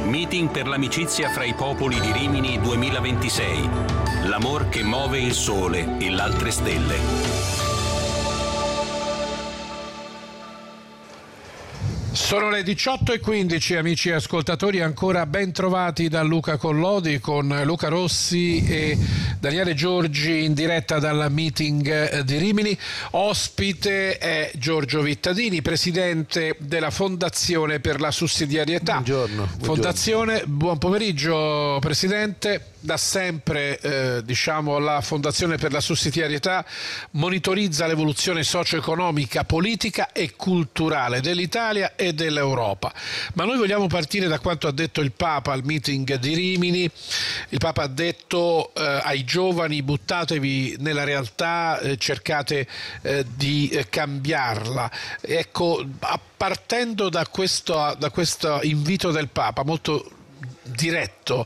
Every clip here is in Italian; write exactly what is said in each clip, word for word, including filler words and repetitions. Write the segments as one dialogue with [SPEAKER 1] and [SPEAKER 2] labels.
[SPEAKER 1] Meeting per l'amicizia fra i popoli di Rimini duemilaventisei. L'amor che muove il sole e l'altre stelle.
[SPEAKER 2] Sono le diciotto e quindici, amici ascoltatori, ancora ben trovati da Luca Collodi con Luca Rossi e Daniele Giorgi in diretta dal meeting di Rimini. Ospite è Giorgio Vittadini, presidente della Fondazione per la Sussidiarietà.
[SPEAKER 3] Buongiorno. buongiorno.
[SPEAKER 2] Fondazione, buon pomeriggio Presidente. Da sempre eh, diciamo, la Fondazione per la Sussidiarietà monitorizza l'evoluzione socio-economica, politica e culturale dell'Italia e dell'Europa. Ma noi vogliamo partire da quanto ha detto il Papa al meeting di Rimini. Il Papa ha detto eh, ai giovani: buttatevi nella realtà, eh, cercate eh, di eh, cambiarla. Ecco, partendo da questo, da questo invito del Papa molto diretto,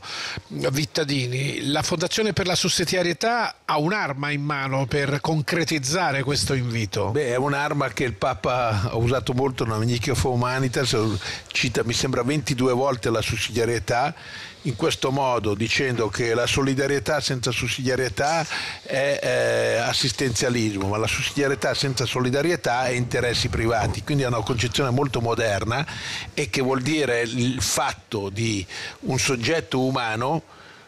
[SPEAKER 2] Vittadini, la Fondazione per la Sussidiarietà ha un'arma in mano per concretizzare questo invito?
[SPEAKER 3] Beh, è un'arma che il Papa ha usato molto nella Magnificat Humanitas, cita mi sembra ventidue volte la sussidiarietà, in questo modo dicendo che la solidarietà senza sussidiarietà è eh, assistenzialismo, ma la sussidiarietà senza solidarietà è interessi privati, quindi è una concezione molto moderna e che vuol dire il fatto di un soggetto umano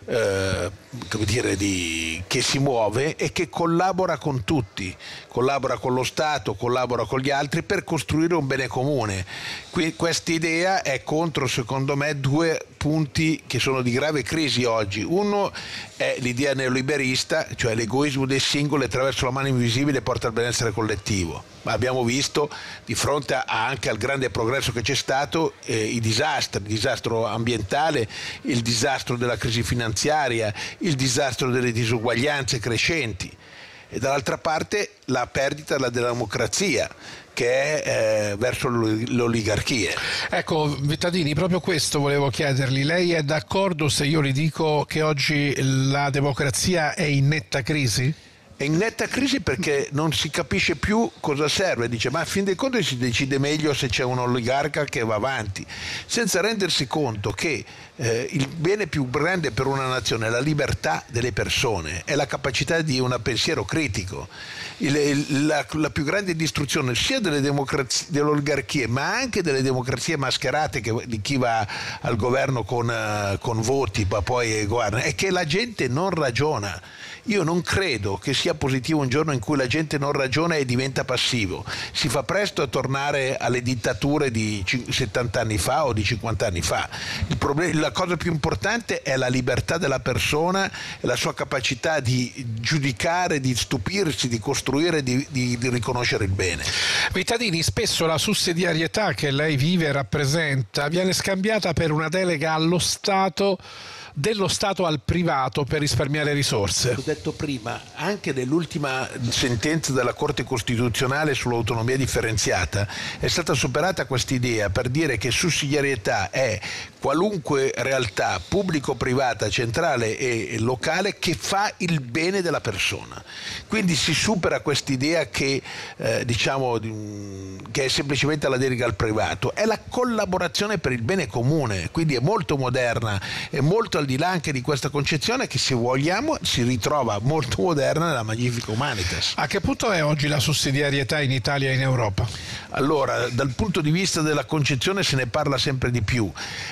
[SPEAKER 3] Eh, come dire, di, che si muove e che collabora con tutti, collabora con lo Stato, collabora con gli altri per costruire un bene comune. Questa idea è contro, secondo me, due punti che sono di grave crisi oggi. Uno è l'idea neoliberista, cioè l'egoismo dei singoli attraverso la mano invisibile porta al benessere collettivo. Ma abbiamo visto, di fronte a, anche al grande progresso che c'è stato, eh, i disastri, il disastro ambientale, il disastro della crisi finanziaria, il disastro delle disuguaglianze crescenti e dall'altra parte la perdita della democrazia che è eh, verso le oligarchie.
[SPEAKER 2] Ecco Vittadini, proprio questo volevo chiedergli. Lei è d'accordo se io le dico che oggi la democrazia è in netta crisi?
[SPEAKER 3] È in netta crisi perché non si capisce più cosa serve, dice ma a fin dei conti si decide meglio se c'è un oligarca che va avanti, senza rendersi conto che eh, il bene più grande per una nazione è la libertà delle persone, è la capacità di un pensiero critico. Il, il, la, la più grande distruzione sia delle, democrazie, delle oligarchie ma anche delle democrazie mascherate che, di chi va al governo con, uh, con voti ma poi governa, è che la gente non ragiona. Io non credo che sia positivo un giorno in cui la gente non ragiona e diventa passivo. Si fa presto a tornare alle dittature di settanta anni fa o di cinquanta anni fa. Il problema, la cosa più importante è la libertà della persona e la sua capacità di giudicare, di stupirsi, di costruire, di, di, di riconoscere il bene.
[SPEAKER 2] Vittadini, spesso la sussidiarietà che lei vive e rappresenta viene scambiata per una delega allo Stato, dello Stato al privato per risparmiare risorse.
[SPEAKER 3] Ho detto prima, anche nell'ultima sentenza della Corte Costituzionale sull'autonomia differenziata è stata superata questa idea per dire che sussidiarietà è qualunque realtà pubblico-privata, centrale e locale che fa il bene della persona. Quindi si supera quest'idea che eh, diciamo che è semplicemente la delega al privato, è la collaborazione per il bene comune, quindi è molto moderna, è molto al di là anche di questa concezione che, se vogliamo, si ritrova molto moderna nella Magnificat Humanitas.
[SPEAKER 2] A che punto è oggi la sussidiarietà in Italia e in Europa?
[SPEAKER 3] Allora, dal punto di vista della concezione se ne parla sempre di più.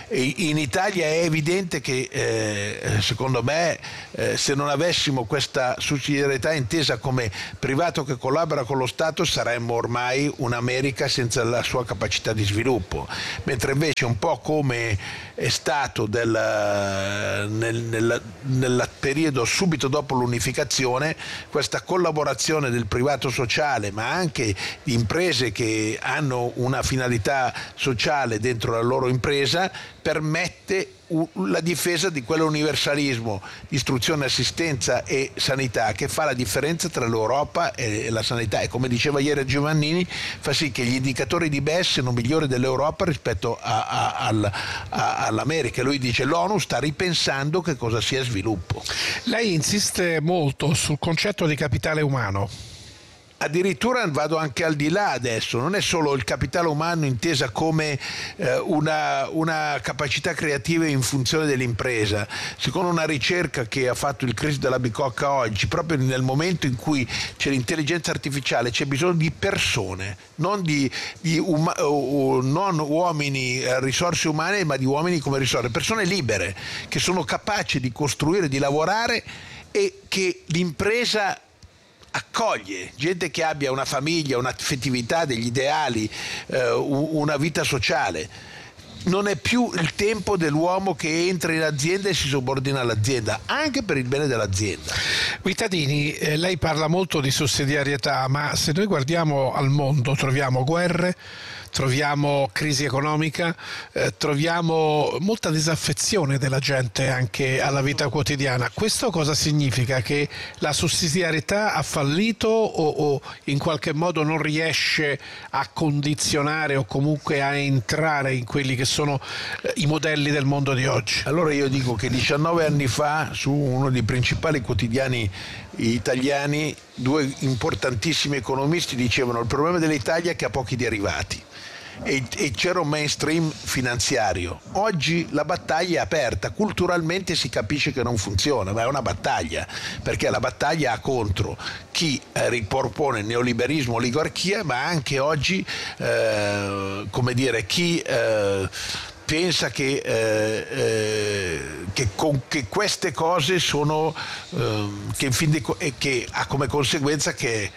[SPEAKER 3] In Italia è evidente che eh, secondo me eh, se non avessimo questa sussidiarietà intesa come privato che collabora con lo Stato saremmo ormai un'America senza la sua capacità di sviluppo, mentre invece un po' come è stato del, nel, nel, nel periodo subito dopo l'unificazione, questa collaborazione del privato sociale ma anche di imprese che hanno una finalità sociale dentro la loro impresa permette la difesa di quell'universalismo di istruzione, assistenza e sanità che fa la differenza tra l'Europa e la sanità, e come diceva ieri Giovannini fa sì che gli indicatori di B E S siano migliori dell'Europa rispetto a, a, al, a, all'America. Lui dice l'ONU sta ripensando che cosa sia sviluppo.
[SPEAKER 2] Lei insiste molto sul concetto di capitale umano.
[SPEAKER 3] addirittura vado anche al di là adesso, non è solo il capitale umano intesa come eh, una, una capacità creativa in funzione dell'impresa. Secondo una ricerca che ha fatto il Crisi della Bicocca oggi, proprio nel momento in cui c'è l'intelligenza artificiale c'è bisogno di persone, non di, di uma, uh, non uomini, eh, risorse umane, ma di uomini come risorse, persone libere che sono capaci di costruire, di lavorare e che l'impresa accoglie, gente che abbia una famiglia, un'affettività, degli ideali, eh, una vita sociale. Non è più il tempo dell'uomo che entra in azienda e si subordina all'azienda, anche per il bene dell'azienda.
[SPEAKER 2] Vittadini, eh, lei parla molto di sussidiarietà, ma se noi guardiamo al mondo troviamo guerre, troviamo crisi economica, eh, troviamo molta disaffezione della gente anche alla vita quotidiana. Questo cosa significa? Che la sussidiarietà ha fallito o, o in qualche modo non riesce a condizionare o comunque a entrare in quelli che sono eh, i modelli del mondo di oggi?
[SPEAKER 3] Allora io dico che diciannove anni fa su uno dei principali quotidiani italiani due importantissimi economisti dicevano: il problema dell'Italia è che ha pochi derivati. E, e c'era un mainstream finanziario. Oggi la battaglia è aperta, culturalmente si capisce che non funziona, ma è una battaglia, perché la battaglia ha contro chi eh, ripropone neoliberismo, oligarchia, ma anche oggi eh, come dire chi eh, pensa che, eh, eh, che, con, che queste cose sono eh, che, in fin de, che ha come conseguenza che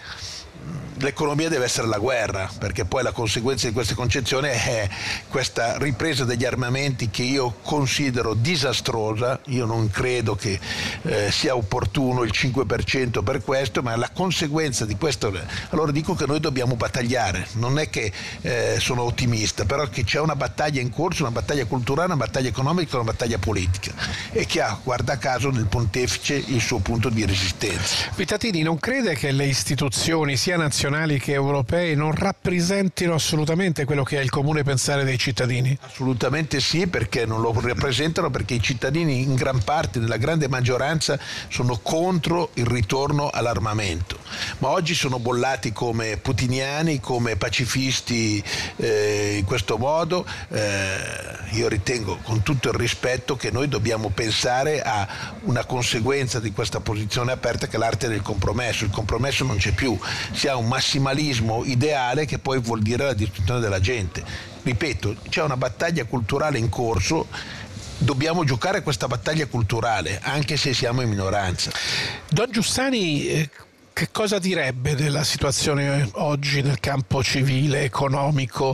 [SPEAKER 3] l'economia deve essere la guerra, perché poi la conseguenza di queste concezioni è questa ripresa degli armamenti che io considero disastrosa. Io non credo che eh, sia opportuno il cinque per cento per questo, ma la conseguenza di questo, allora dico che noi dobbiamo battagliare, non è che eh, sono ottimista, però che c'è una battaglia in corso, una battaglia culturale, una battaglia economica, una battaglia politica, e che ha, guarda caso, nel pontefice il suo punto di resistenza.
[SPEAKER 2] Vitatini, non crede che le istituzioni sia nazionali che europei non rappresentino assolutamente quello che è il comune pensare dei cittadini?
[SPEAKER 3] Assolutamente sì, perché non lo rappresentano, perché i cittadini in gran parte, nella grande maggioranza, sono contro il ritorno all'armamento, ma oggi sono bollati come putiniani, come pacifisti eh, in questo modo. Eh, io ritengo, con tutto il rispetto, che noi dobbiamo pensare a una conseguenza di questa posizione aperta, che è l'arte del compromesso. Il compromesso non c'è più, si ha un massimalismo ideale che poi vuol dire la distruzione della gente. Ripeto, c'è una battaglia culturale in corso, dobbiamo giocare questa battaglia culturale anche se siamo in minoranza.
[SPEAKER 2] Don Giussani, eh, che cosa direbbe della situazione oggi nel campo civile, economico?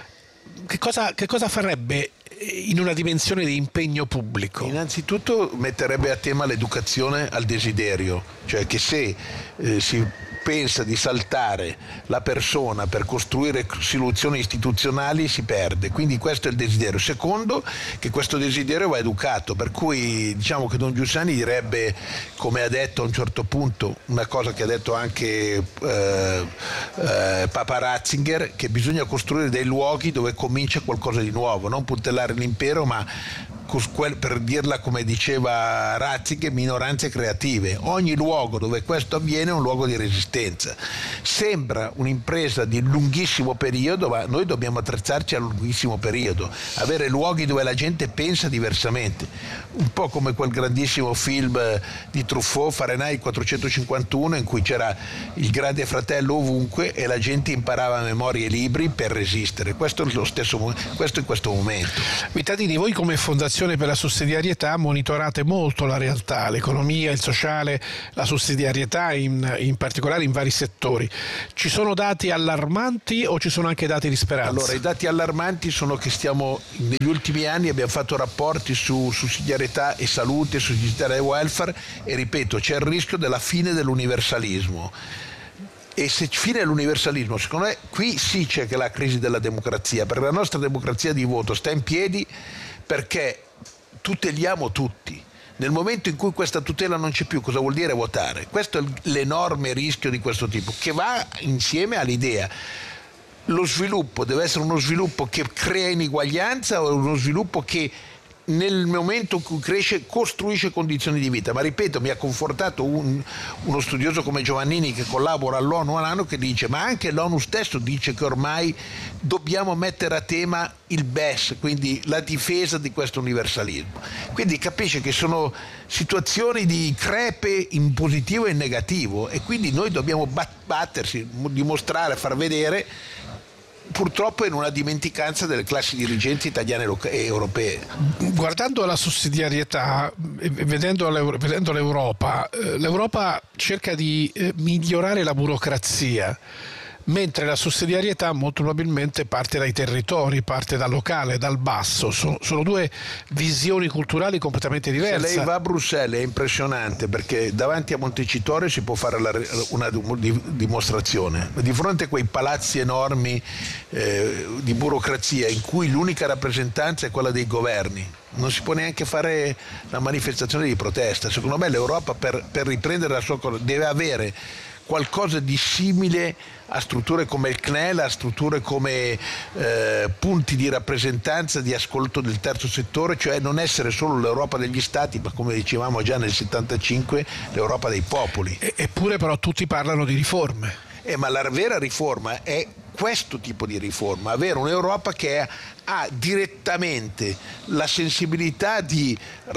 [SPEAKER 2] Che cosa, che cosa farebbe in una dimensione di impegno pubblico?
[SPEAKER 3] Innanzitutto metterebbe a tema l'educazione al desiderio, cioè che se eh, si pensa di saltare la persona per costruire soluzioni istituzionali si perde, quindi questo è il desiderio. Secondo, che questo desiderio va educato, per cui diciamo che Don Giussani direbbe, come ha detto a un certo punto, una cosa che ha detto anche eh, eh, Papa Ratzinger, che bisogna costruire dei luoghi dove comincia qualcosa di nuovo, non puntellare l'impero, ma per dirla come diceva Ratzinger, minoranze creative. Ogni luogo dove questo avviene è un luogo di resistenza. Sembra un'impresa di lunghissimo periodo, ma noi dobbiamo attrezzarci a lunghissimo periodo, avere luoghi dove la gente pensa diversamente, un po' come quel grandissimo film di Truffaut, Fahrenheit quattrocentocinquantuno, in cui c'era il grande fratello ovunque e la gente imparava a memoria i libri per resistere. Questo è lo stesso, questo in questo momento.
[SPEAKER 2] Vittadini, voi come Fondazione per la sussidiarietà monitorate molto la realtà, l'economia, il sociale, la sussidiarietà in, in particolare in vari settori. Ci sono dati allarmanti o ci sono anche dati di speranza?
[SPEAKER 3] Allora, i dati allarmanti sono che stiamo, negli ultimi anni abbiamo fatto rapporti su sussidiarietà e salute, sussidiarietà e welfare, e ripeto, c'è il rischio della fine dell'universalismo. E se fine l'universalismo, secondo me qui sì c'è che la crisi della democrazia, perché la nostra democrazia di voto sta in piedi perché tuteliamo tutti. Nel momento in cui questa tutela non c'è più, cosa vuol dire votare? Questo è l'enorme rischio di questo tipo, che va insieme all'idea: lo sviluppo deve essere uno sviluppo che crea ineguaglianza o uno sviluppo che nel momento in cui cresce costruisce condizioni di vita. Ma ripeto, mi ha confortato un, uno studioso come Giovannini, che collabora all'ONU all'anno, che dice, ma anche l'ONU stesso dice che ormai dobbiamo mettere a tema il B E S, quindi la difesa di questo universalismo. Quindi capisce che sono situazioni di crepe in positivo e in negativo, e quindi noi dobbiamo battersi, dimostrare, far vedere, purtroppo in una dimenticanza delle classi dirigenti italiane e europee.
[SPEAKER 2] Guardando la sussidiarietà e vedendo l'Europa, l'Europa cerca di migliorare la burocrazia, mentre la sussidiarietà molto probabilmente parte dai territori, parte dal locale, dal basso. Sono, sono due visioni culturali completamente diverse.
[SPEAKER 3] Se lei va a Bruxelles è impressionante, perché davanti a Montecitorio si può fare la, una dimostrazione. Di fronte a quei palazzi enormi eh, di burocrazia in cui l'unica rappresentanza è quella dei governi, non si può neanche fare la manifestazione di protesta. Secondo me l'Europa per, per riprendere la sua cosa deve avere qualcosa di simile a strutture come il C N E L, a strutture come eh, punti di rappresentanza, di ascolto del terzo settore, cioè non essere solo l'Europa degli Stati, ma come dicevamo già nel settantacinque, l'Europa dei popoli.
[SPEAKER 2] E, eppure però tutti parlano di riforme.
[SPEAKER 3] Eh, ma la vera riforma è questo tipo di riforma, avere un'Europa che ha direttamente la sensibilità di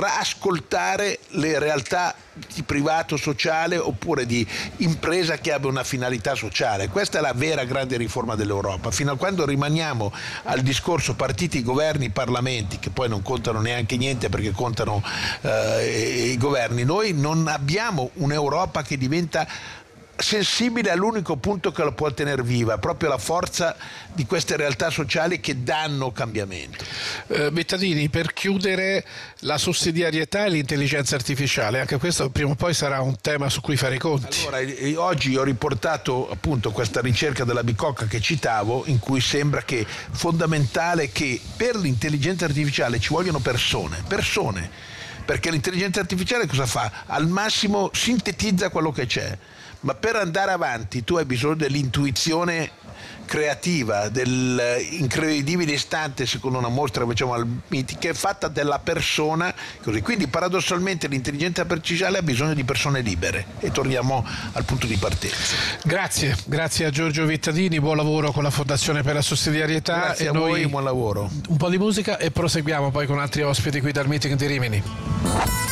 [SPEAKER 3] ascoltare le realtà di privato sociale oppure di impresa che abbia una finalità sociale. Questa è la vera grande riforma dell'Europa. Fino a quando rimaniamo al discorso partiti, governi, parlamenti, che poi non contano neanche niente perché contano eh, i governi, noi non abbiamo un'Europa che diventa sensibile all'unico punto che la può tenere viva, proprio la forza di queste realtà sociali che danno cambiamento.
[SPEAKER 2] Eh, Bettadini, per chiudere, la sussidiarietà e l'intelligenza artificiale, anche questo prima o poi sarà un tema su cui fare i conti.
[SPEAKER 3] Allora, oggi ho riportato appunto questa ricerca della Bicocca che citavo, in cui sembra che fondamentale che per l'intelligenza artificiale ci vogliono persone, persone, perché l'intelligenza artificiale cosa fa? Al massimo sintetizza quello che c'è. Ma per andare avanti tu hai bisogno dell'intuizione creativa, dell'incredibile istante, secondo una mostra che facciamo al M I T, che è fatta della persona, così. Quindi paradossalmente l'intelligenza artificiale ha bisogno di persone libere, e torniamo al punto di partenza.
[SPEAKER 2] Grazie, grazie a Giorgio Vittadini, buon lavoro con la Fondazione per la Sussidiarietà.
[SPEAKER 3] Grazie
[SPEAKER 2] e
[SPEAKER 3] a
[SPEAKER 2] noi
[SPEAKER 3] voi, buon lavoro.
[SPEAKER 2] Un po' di musica e proseguiamo poi con altri ospiti qui dal meeting di Rimini.